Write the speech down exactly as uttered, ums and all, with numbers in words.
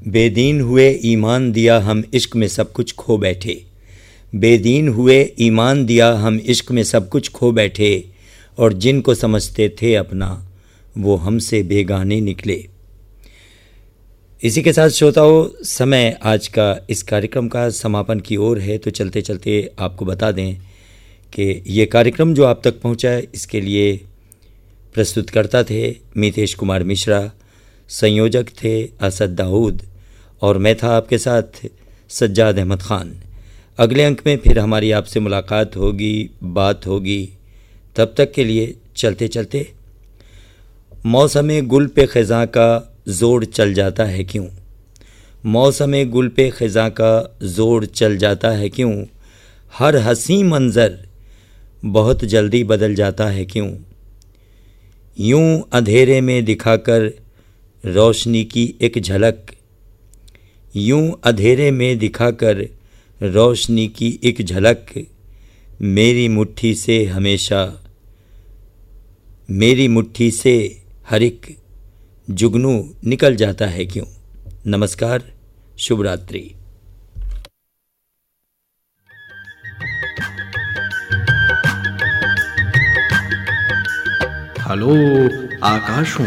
बेदीन हुए ईमान दिया हम इश्क में सब कुछ खो बैठे। बेदीन हुए ईमान दिया हम इश्क में सब कुछ खो बैठे, और जिनको समझते थे अपना वो हमसे बेगाने निकले। इसी के साथ श्रोताओं, समय आज का इस कार्यक्रम का समापन की ओर है। तो चलते चलते आपको बता दें कि ये कार्यक्रम जो आप तक पहुंचा है, इसके लिए प्रस्तुतकर्ता थे मितेश कुमार मिश्रा, संयोजक थे असद दाऊद, और मैं था आपके साथ सज्जाद अहमद ख़ान। अगले अंक में फिर हमारी आपसे मुलाकात होगी, बात होगी। तब तक के लिए चलते चलते, मौसम गुल पे ख़ज़ां का ज़ोर चल जाता है क्यों, मौसम गुल पे ख़ज़ां का ज़ोर चल जाता है क्यों, हर हसी मंज़र बहुत जल्दी बदल जाता है क्यों, यूं अंधेरे में दिखाकर रोशनी की एक झलक, यूं अंधेरे में दिखाकर रोशनी की एक झलक, मेरी मुट्ठी से हमेशा, मेरी मुट्ठी से हर एक जुगनू निकल जाता है क्यों। नमस्कार, शुभ रात्रि। हेलो आकाश।